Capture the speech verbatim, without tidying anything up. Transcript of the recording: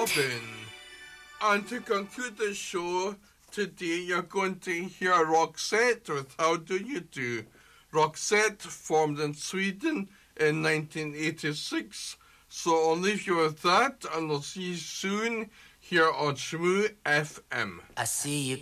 Robin. And to conclude the show today, you're going to hear Roxette with How Do You Do? Roxette formed in Sweden in nineteen eighty-six. So I'll leave you with that, and I'll see you soon here on Shmoo F M. I see you